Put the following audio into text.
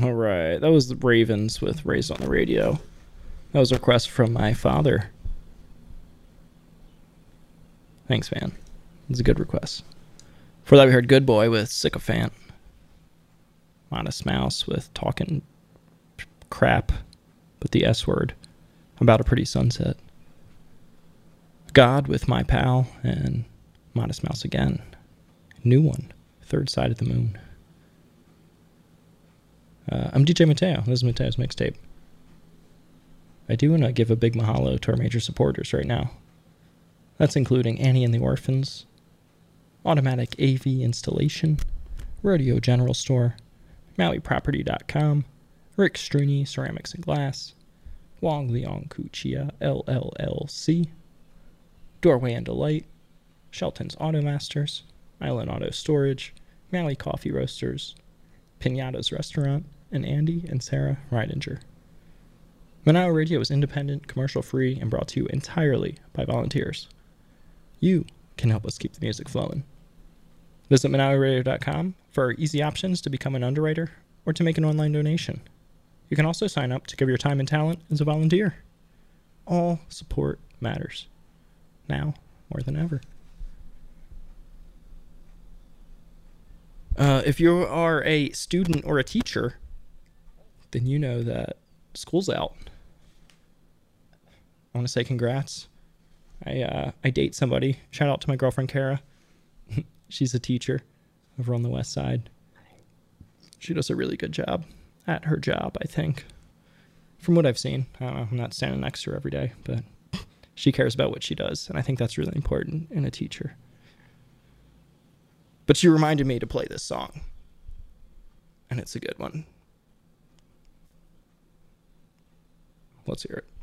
All right. That was the Ravens with Raised on the Radio. That was a request from my father. Thanks, man. It's a good request. Before that, we heard Good Boy with Sycophant. Modest Mouse with Talking Crap with the S word about a pretty sunset. God with My Pal, and Modest Mouse again. New one, Third Side of the Moon. I'm DJ Mateo. This is Mateo's Mixtape. I do want to give a big mahalo to our major supporters right now. That's including Annie and the Orphans, Automatic AV Installation, Rodeo General Store, MauiProperty.com, Rick Struni Ceramics and Glass, Wong Leong Kuchia LLLC, Doorway and Delight, Shelton's Automasters, Island Auto Storage, Maui Coffee Roasters, Pinata's Restaurant, and Andy and Sarah Reidinger. Manawa Radio is independent, commercial-free, and brought to you entirely by volunteers. You can help us keep the music flowing. Visit ManawiRadio.com for easy options to become an underwriter or to make an online donation. You can also sign up to give your time and talent as a volunteer. All support matters. Now more than ever. If you are a student or a teacher, then you know that school's out. I want to say congrats. I date somebody. Shout out to my girlfriend, Kara. She's a teacher over on the west side. She does a really good job at her job, I think. From what I've seen. I don't know, I'm not standing next to her every day, but she cares about what she does, and I think that's really important in a teacher. But she reminded me to play this song, and it's a good one. Let's hear it.